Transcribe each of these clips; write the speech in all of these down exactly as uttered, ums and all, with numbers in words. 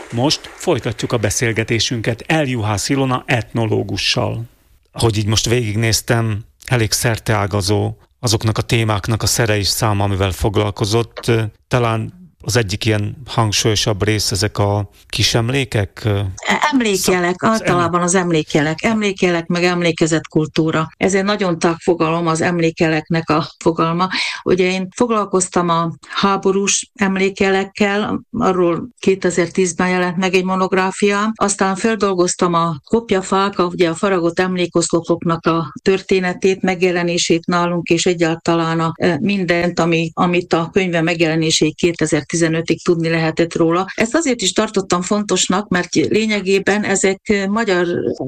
Most folytatjuk a beszélgetésünket Eljuhász Ilona etnológussal. Ahogy így most végignéztem, elég szerteágazó azoknak a témáknak a szere és száma, amivel foglalkozott. Talán az egyik ilyen hangsúlyosabb rész ezek a kis emlékek? Emlékjelek, általában az emlékjelek. Emlékjelek meg emlékezett kultúra. Ez egy nagyon tág fogalom, az emlékjeleknek a fogalma. Ugye én foglalkoztam a háborús emlékjelekkel, arról kétezer-tízben jelent meg egy monográfiám, aztán feldolgoztam a kopjafák, ugye a faragott emlékoszlopoknak a történetét, megjelenését nálunk, és egyáltalán a mindent, ami, amit a könyve megjelenéséig kétezer-tizenötig tudni lehetett róla. Ezt azért is tartottam fontosnak, mert lényegében ezek magyar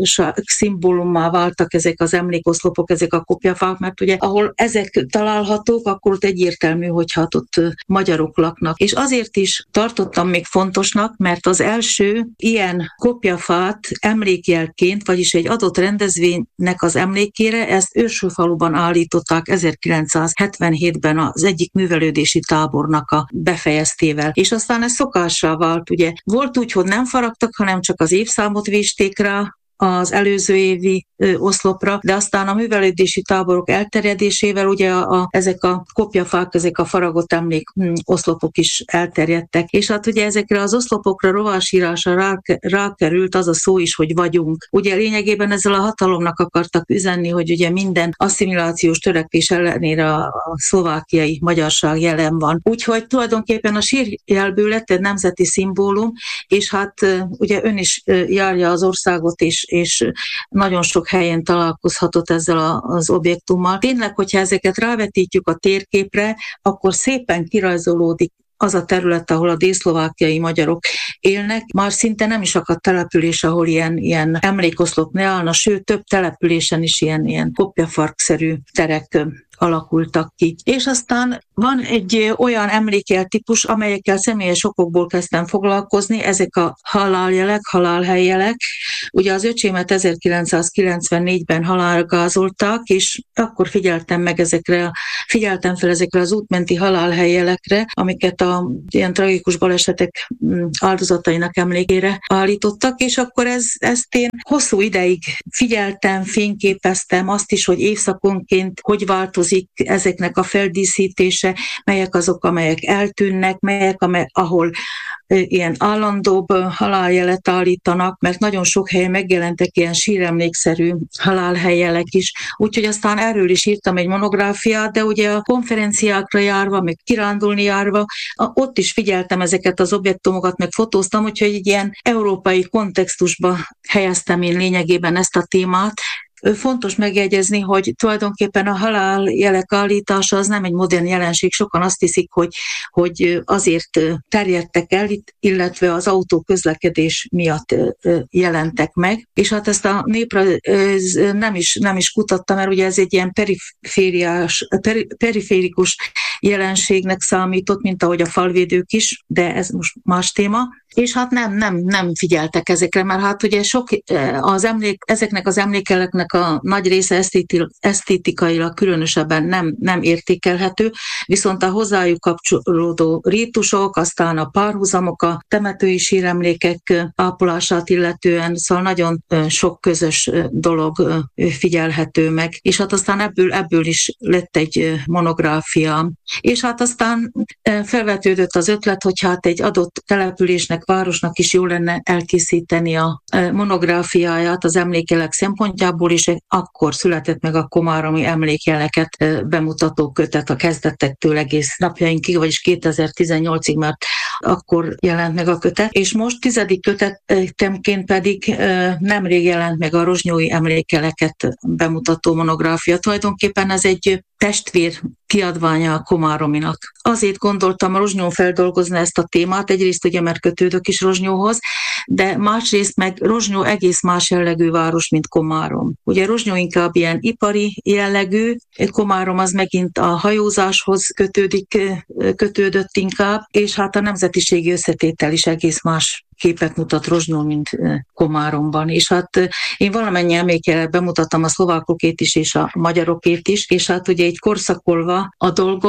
szimbólummá váltak, ezek az emlékoszlopok, ezek a kopjafák, mert ugye ahol ezek találhatók, akkor ott egyértelmű, hogy hát ott magyarok laknak. És azért is tartottam még fontosnak, mert az első ilyen kopjafát emlékjelként, vagyis egy adott rendezvénynek az emlékére, ezt Őrsülfaluban állították ezerkilencszázhetvenhétben az egyik művelődési tábornak a befejeztével. És aztán ez szokássá vált, ugye. Volt úgy, hogy nem faragtak, hanem csak az évszámot vésték rá az előző évi ö, oszlopra, de aztán a művelődési táborok elterjedésével ugye a, a, ezek a kopjafák, ezek a faragott emlék hm, oszlopok is elterjedtek. És hát ugye ezekre az oszlopokra rovásírásra rá, rákerült az a szó is, hogy vagyunk. Ugye lényegében ezzel a hatalomnak akartak üzenni, hogy ugye minden asszimilációs törekvés ellenére a, a szlovákiai magyarság jelen van. Úgyhogy tulajdonképpen a sírjelből lett egy nemzeti szimbólum, és hát ugye ön is járja az országot, és és nagyon sok helyen találkozhatott ezzel a, az objektummal. Tényleg, hogyha ezeket rávetítjük a térképre, akkor szépen kirajzolódik az a terület, ahol a délszlovákiai magyarok élnek. Már szinte nem is akadt település, ahol ilyen, ilyen emlékoszlop ne állna, sőt, több településen is ilyen, ilyen kopjafarkszerű terek alakultak ki. És aztán van egy olyan emlékjel típus, amelyekkel személyes okokból kezdtem foglalkozni, ezek a haláljelek, halálhelyjelek. Ugye az öcsémet ezerkilencszázkilencvennégyben halálra gázolták, és akkor figyeltem meg ezekre, figyeltem fel ezekre az útmenti halálhelyjelekre, amiket a ilyen tragikus balesetek áldozatainak emlékére állítottak, és akkor ez, ezt én hosszú ideig figyeltem, fényképeztem azt is, hogy évszakonként hogy változik ezeknek a feldíszítése, melyek azok, amelyek eltűnnek, melyek, amely, ahol ilyen állandóbb haláljelet állítanak, mert nagyon sok helyen megjelentek ilyen síremlékszerű halálhelyjelek is. Úgyhogy aztán erről is írtam egy monográfiát, de ugye a konferenciákra járva, meg kirándulni járva, ott is figyeltem ezeket az objektumokat, meg fotóztam, úgyhogy egy ilyen európai kontextusba helyeztem én lényegében ezt a témát. Fontos megjegyezni, hogy tulajdonképpen a haláljelek állítása az nem egy modern jelenség. Sokan azt hiszik, hogy, hogy azért terjedtek el, illetve az autóközlekedés miatt jelentek meg. És hát ezt a népre nem is, nem is kutattam, mert ugye ez egy ilyen perifériás, peri, periférikus jelenségnek számított, mint ahogy a falvédők is, de ez most más téma. És hát nem, nem, nem figyeltek ezekre, mert hát ugye sok az emlék, ezeknek az emlékeleknek a nagy része esztéti, esztétikailag különösebben nem, nem értékelhető, viszont a hozzájuk kapcsolódó rítusok, aztán a párhuzamok, a temetői síremlékek ápolását illetően, szóval nagyon sok közös dolog figyelhető meg, és hát aztán ebből, ebből is lett egy monográfia. És hát aztán felvetődött az ötlet, hogy hát egy adott településnek, városnak is jó lenne elkészíteni a monográfiáját az emlékjelek szempontjából, és akkor született meg a komáromi emlékjeleket bemutató kötet a kezdetektől egész napjainkig, vagyis kétezer-tizennyolcig, mert akkor jelent meg a kötet. És most tizedik kötetemként pedig nemrég jelent meg a rozsnyói emlékjeleket bemutató monográfia. Tulajdonképpen ez egy testvér kiadványa a Komárominak. Azért gondoltam Rozsnyón feldolgozni ezt a témát, egyrészt ugye, mert kötődök is Rozsnyóhoz, de másrészt meg Rozsnyó egész más jellegű város, mint Komárom. Ugye Rozsnyó inkább ilyen ipari jellegű, Komárom az megint a hajózáshoz kötődik, kötődött inkább, és hát a nemzetiségi összetétel is egész más képet mutat Rozsnyón, mint Komáromban. És hát én valamennyi emlékjelet bemutattam a szlovákokét is, és a magyarokét is, és hát ugye így korszakolva a dolgot,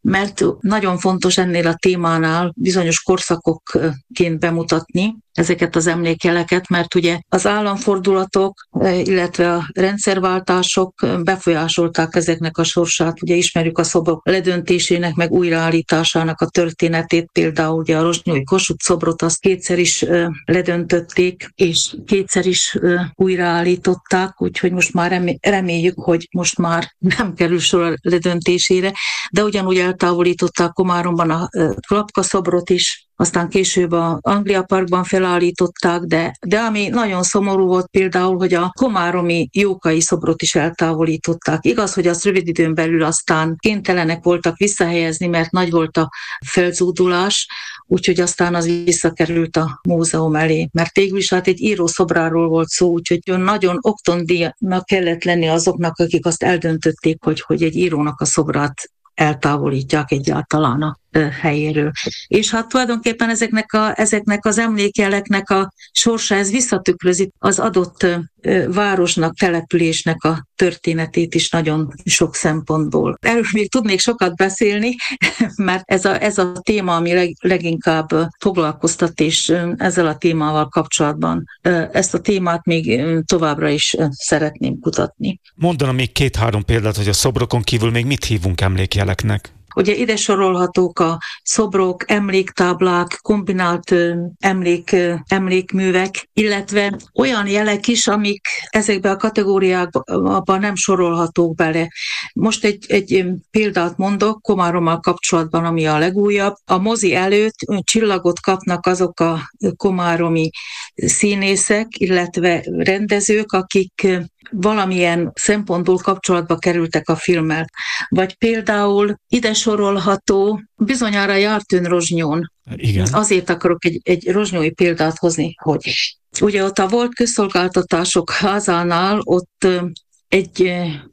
mert nagyon fontos ennél a témánál bizonyos korszakokként bemutatni ezeket az emlékjeleket, mert ugye az államfordulatok, illetve a rendszerváltások befolyásolták ezeknek a sorsát. Ugye ismerjük a szobrok ledöntésének, meg újraállításának a történetét, például ugye a rozsnyói Kossuth szobrot azt kétszer is ledöntötték, és kétszer is újraállították, úgyhogy most már reméljük, hogy most már nem kerül sor a ledöntésére, de ugyanúgy eltávolították Komáromban a Klapka szobrot is, aztán később a Anglia Parkban felállították, de, de ami nagyon szomorú volt például, hogy a komáromi Jókai szobrot is eltávolították. Igaz, hogy azt rövid időn belül aztán kénytelenek voltak visszahelyezni, mert nagy volt a felzúdulás, úgyhogy aztán az visszakerült a múzeum elé. Mert végül is hát egy író szobráról volt szó, úgyhogy nagyon oktondíjnak kellett lenni azoknak, akik azt eldöntötték, hogy, hogy egy írónak a szobrát eltávolítják egyáltalán a helyéről. És hát tulajdonképpen ezeknek, a, ezeknek az emlékjeleknek a sorsa, ez visszatükrözi az adott városnak, településnek a történetét is nagyon sok szempontból. Erről még tudnék sokat beszélni, mert ez a, ez a téma, ami leg, leginkább foglalkoztat, és ezzel a témával kapcsolatban ezt a témát még továbbra is szeretném kutatni. Mondana még két-három példát, hogy a szobrokon kívül még mit hívunk emlékjeleknek? Ugye ide sorolhatók a szobrok, emléktáblák, kombinált emlék, emlékművek, illetve olyan jelek is, amik ezekben a kategóriákban nem sorolhatók bele. Most egy, egy példát mondok Komárommal kapcsolatban, ami a legújabb. A mozi előtt csillagot kapnak azok a komáromi színészek, illetve rendezők, akik valamilyen szempontból kapcsolatba kerültek a filmmel. Vagy például ide sorolható, bizonyára járt ön Rozsnyón. Igen. Azért akarok egy, egy rozsnyói példát hozni, hogy ugye ott a volt közszolgáltatások házánál ott egy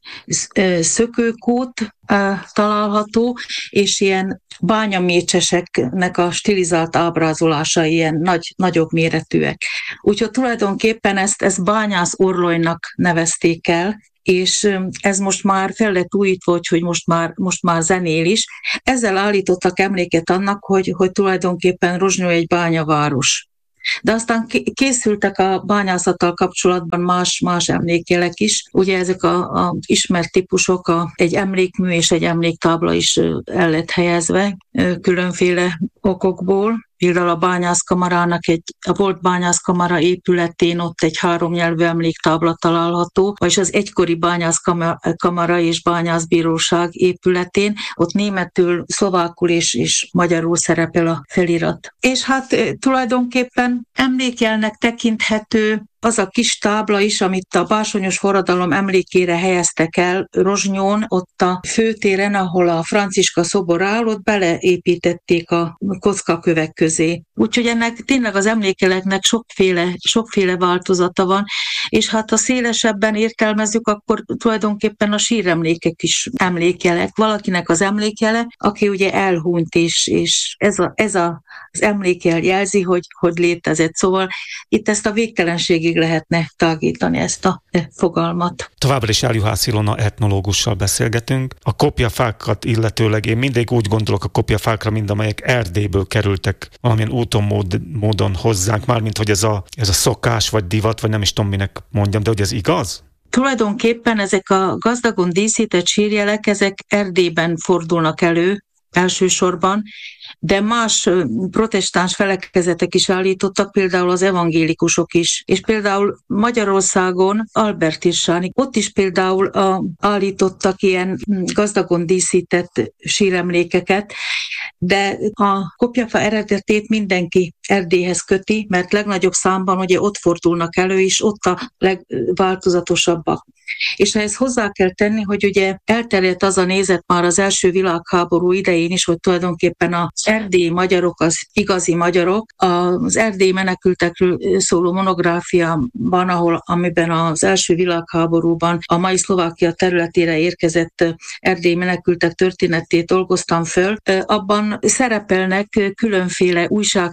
szökőkút található, és ilyen bányamécseseknek a stilizált ábrázolása ilyen nagy, nagyobb méretűek. Úgyhogy tulajdonképpen ezt, ezt bányász orlojnak nevezték el, és ez most már fel lett újítva, hogy most már, most már zenél is. Ezzel állítottak emléket annak, hogy, hogy tulajdonképpen Rozsnyó egy bányaváros. De aztán készültek a bányászattal kapcsolatban más, más emlékjelek is. Ugye ezek a, a ismert típusok, a, egy emlékmű és egy emléktábla is el lett helyezve különféle okokból. Például a bányászkamarának egy, a volt bányászkamara épületén ott egy háromnyelvű emléktábla található, vagyis az egykori bányászkamara és bányászbíróság épületén, ott németül, szlovákul és, és magyarul szerepel a felirat. És hát tulajdonképpen emlékjelnek tekinthető az a kis tábla is, amit a bársonyos forradalom emlékére helyeztek el Rozsnyón, ott a főtéren, ahol a Franciska szobor áll, ott beleépítették a kockakövek közé. Úgyhogy ennek tényleg az emlékeleknek sokféle, sokféle változata van, és hát ha szélesebben értelmezzük, akkor tulajdonképpen a síremlékek is emlékjelek. Valakinek az emlékjele, aki ugye elhunyt, és, és ez, a, ez a, az emlékjel jelzi, hogy, hogy létezett. Szóval itt ezt a végtelenségig lehetne tágítani ezt a fogalmat. Továbbra is Eljuhász Ilona etnológussal beszélgetünk. A kopjafákat illetőleg én mindig úgy gondolok a kopjafákra, mind amelyek Erdélyből kerültek valamilyen úton mód, módon hozzánk, mármint hogy ez a, ez a szokás, vagy divat, vagy nem is tudom minek mondjam, de hogy ez igaz? Tulajdonképpen ezek a gazdagon díszített sírjelek, ezek Erdélyben fordulnak elő elsősorban, de más protestáns felekezetek is állítottak, például az evangélikusok is. És például Magyarországon, Albertirsán, ott is például a, állítottak ilyen gazdagon díszített síremlékeket, de a kopjafa eredetét mindenki Erdélyhez köti, mert legnagyobb számban ugye ott fordulnak elő, és ott a legváltozatosabbak. És ehhez hozzá kell tenni, hogy ugye elterjedt az a nézet már az első világháború idején is, hogy tulajdonképpen az erdélyi magyarok az igazi magyarok. Az erdélyi menekültekről szóló monográfiában, ahol, amiben az első világháborúban a mai Szlovákia területére érkezett erdélyi menekültek történetét dolgoztam föl, abban szerepelnek különféle újságcikkek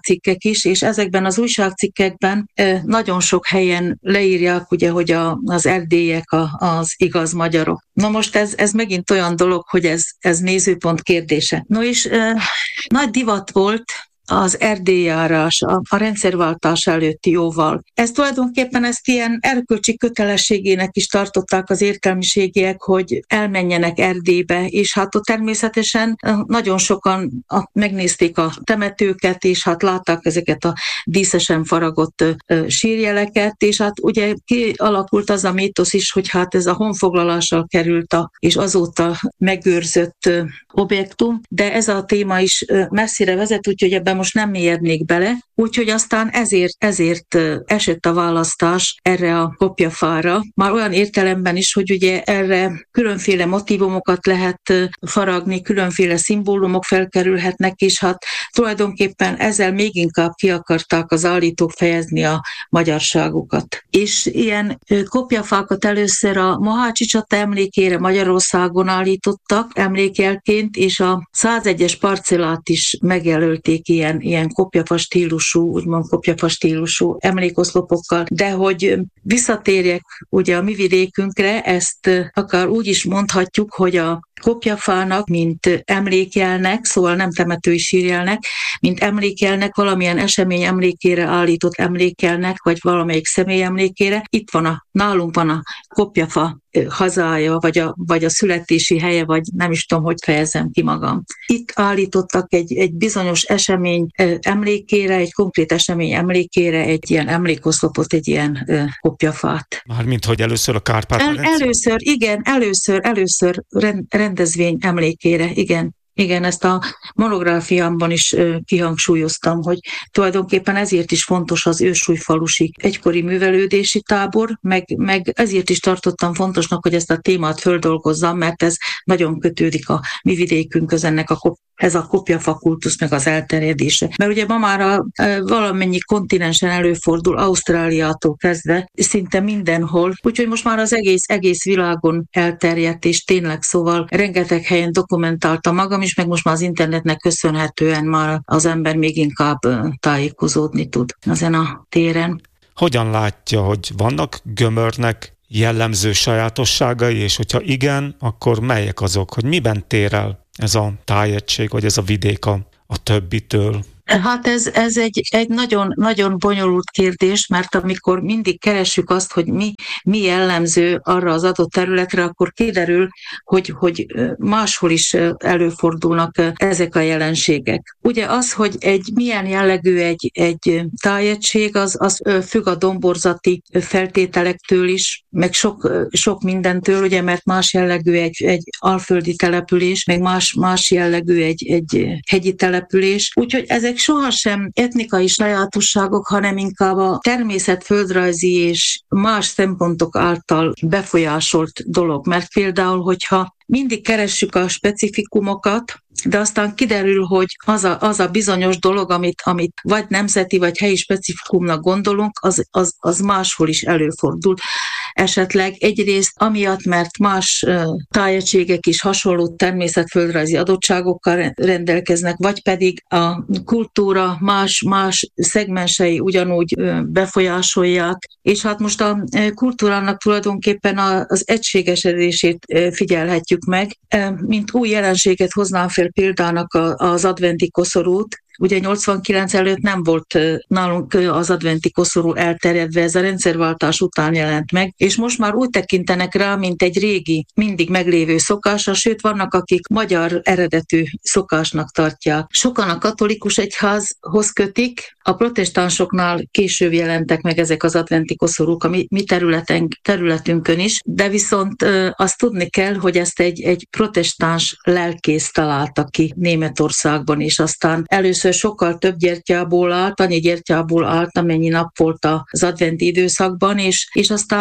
is, és ezekben az újságcikkekben nagyon sok helyen leírják, ugye, hogy a, az erdélyek a, az igaz magyarok. Na most ez, ez megint olyan dolog, hogy ez, ez nézőpont kérdése. No és eh, nagy divat volt az erdélyjárás a, a rendszerváltás előtti jóval. Ez tulajdonképpen ezt ilyen erkölcsi kötelességének is tartották az értelmiségiek, hogy elmenjenek Erdélybe, és hát ott természetesen nagyon sokan megnézték a temetőket, és hát látták ezeket a díszesen faragott sírjeleket, és hát ugye kialakult az a mítosz is, hogy hát ez a honfoglalással került a, és azóta megőrzött objektum, de ez a téma is messzire vezet, úgyhogy ebben most nem mélyednék bele, úgyhogy aztán ezért, ezért esett a választás erre a kopjafára. Már olyan értelemben is, hogy ugye erre különféle motívumokat lehet faragni, különféle szimbólumok felkerülhetnek, és hát tulajdonképpen ezzel még inkább ki akarták az állítók fejezni a magyarságukat. És ilyen kopjafákat először a Mohácsi csata emlékére Magyarországon állítottak emlékjelként, és a százegyes parcellát is megjelölték ilyen ilyen kopjafa stílusú, úgymond kopjafa stílusú emlékoszlopokkal, de hogy visszatérjek ugye a mi vidékünkre, ezt akár úgy is mondhatjuk, hogy a kopjafának, mint emlékjelnek, szóval nem temetői sírjelnek, mint emlékjelnek, valamilyen esemény emlékére állított emlékjelnek, vagy valamelyik személy emlékére. Itt van a, nálunk van a kopjafa hazája, vagy a, vagy a születési helye, vagy nem is tudom, hogy fejezem ki magam. Itt állítottak egy, egy bizonyos esemény emlékére, egy konkrét esemény emlékére egy ilyen emlékoszlopot, egy ilyen kopjafát. Mármint, hogy először a Kárpát. El, először, igen, először, először rendezvény emlékére, igen. Igen, ezt a monográfiámban is kihangsúlyoztam, hogy tulajdonképpen ezért is fontos az ősújfalusi egykori művelődési tábor, meg, meg ezért is tartottam fontosnak, hogy ezt a témát földolgozzam, mert ez nagyon kötődik a mi vidékünkhöz, ennek a ez a kopjafa kultusz, meg az elterjedése. Mert ugye ma már a, valamennyi kontinensen előfordul, Ausztráliától kezdve, szinte mindenhol, úgyhogy most már az egész, egész világon elterjedt, és tényleg szóval rengeteg helyen dokumentálta magam is, meg most már az internetnek köszönhetően már az ember még inkább tájékozódni tud ezen a téren. Hogyan látja, hogy vannak Gömörnek jellemző sajátosságai, és hogyha igen, akkor melyek azok, hogy miben tér el ez a tájegység, vagy ez a vidék a, a többitől? Hát ez, ez egy, egy nagyon, nagyon bonyolult kérdés, mert amikor mindig keressük azt, hogy mi, mi jellemző arra az adott területre, akkor kiderül, hogy, hogy máshol is előfordulnak ezek a jelenségek. Ugye az, hogy egy milyen jellegű egy, egy tájegység, az, az függ a domborzati feltételektől is, meg sok, sok mindentől, ugye, mert más jellegű egy, egy alföldi település, meg más, más jellegű egy, egy hegyi település. Úgyhogy ezek sohasem etnikai sajátosságok, hanem inkább a természetföldrajzi és más szempontok által befolyásolt dolog. Mert például, hogyha mindig keressük a specifikumokat, de aztán kiderül, hogy az a, az a bizonyos dolog, amit, amit vagy nemzeti, vagy helyi specifikumnak gondolunk, az, az, az máshol is előfordul. Esetleg egyrészt amiatt, mert más tájegységek is hasonló természetföldrajzi adottságokkal rendelkeznek, vagy pedig a kultúra más, más szegmensei ugyanúgy befolyásolják. És hát most a kultúrának tulajdonképpen az egységesedését figyelhetjük meg. Mint új jelenséget hoznám fel példának az adventi koszorút. Ugye nyolcvankilenc előtt nem volt nálunk az adventi koszorú elterjedve, ez a rendszerváltás után jelent meg, és most már úgy tekintenek rá, mint egy régi, mindig meglévő szokásra, sőt vannak, akik magyar eredetű szokásnak tartják. Sokan a katolikus egyházhoz kötik, a protestánsoknál később jelentek meg ezek az adventi koszorúk a mi, mi területen, területünkön is, de viszont azt tudni kell, hogy ezt egy, egy protestáns lelkész találta ki Németországban, és aztán először sokkal több gyertyából állt, annyi gyertyából állt, amennyi nap volt az adventi időszakban, és, és aztán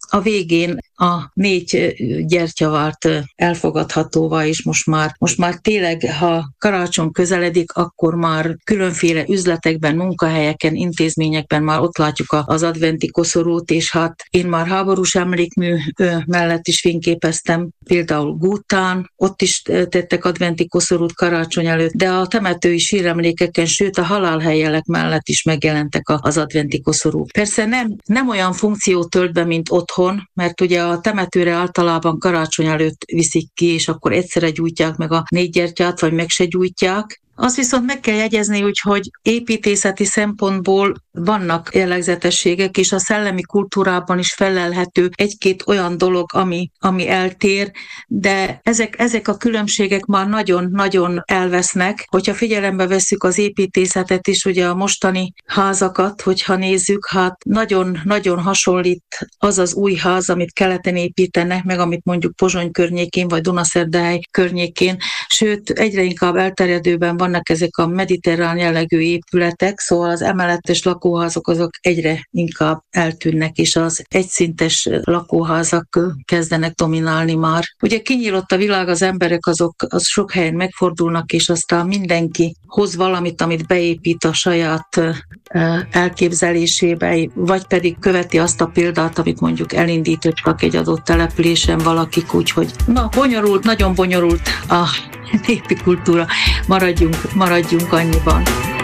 a végén a négy gyertya vált elfogadhatóvá, és most már, most már tényleg, ha karácsony közeledik, akkor már különféle üzletekben, munkahelyeken, intézményekben már ott látjuk az adventi koszorút, és hát én már háborús emlékmű mellett is fényképeztem, például Gútán, ott is tettek adventi koszorút karácsony előtt, de a temetői síremlékeken, sőt a halálhelyjelek mellett is megjelentek az adventi koszorúk. Persze nem, nem olyan funkciót tölt be, mint otthon, mert ugye a temetőre általában karácsony előtt viszik ki, és akkor egyszerre gyújtják meg a négy gyertyát, vagy meg se gyújtják. Azt viszont meg kell jegyezni, úgy, hogy építészeti szempontból vannak jellegzetességek, és a szellemi kultúrában is felelhető egy-két olyan dolog, ami, ami eltér, de ezek, ezek a különbségek már nagyon-nagyon elvesznek. Hogyha figyelembe vesszük az építészetet is, ugye a mostani házakat, hogyha nézzük, hát nagyon-nagyon hasonlít az az új ház, amit keleten építenek, meg amit mondjuk Pozsony környékén, vagy Dunaszerdahely környékén, sőt, egyre inkább elterjedőben vannak ezek a mediterrán jellegű épületek, szóval az emeletes lakóházak azok egyre inkább eltűnnek, és az egyszintes lakóházak kezdenek dominálni már. Ugye kinyílott a világ, az emberek azok az sok helyen megfordulnak, és aztán mindenki hoz valamit, amit beépít a saját elképzelésébe, vagy pedig követi azt a példát, amit mondjuk elindítottak egy adott településen valakik, úgyhogy na, bonyolult, nagyon bonyolult a népi kultúra, maradjunk, maradjunk annyiban.